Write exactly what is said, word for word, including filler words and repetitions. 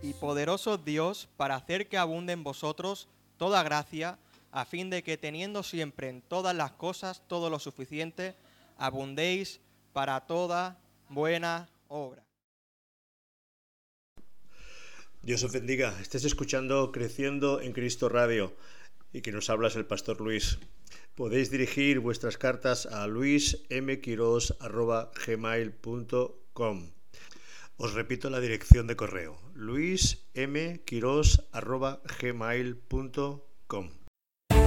y poderoso Dios para hacer que abunde en vosotros toda gracia, a fin de que teniendo siempre en todas las cosas todo lo suficiente, abundéis para toda buena obra. Dios os bendiga. Estés escuchando Creciendo en Cristo Radio y que nos hablas el Pastor Luis. Podéis dirigir vuestras cartas a luis m quiros arroba gmail punto com. Os repito la dirección de correo: luis m quiros arroba gmail punto com.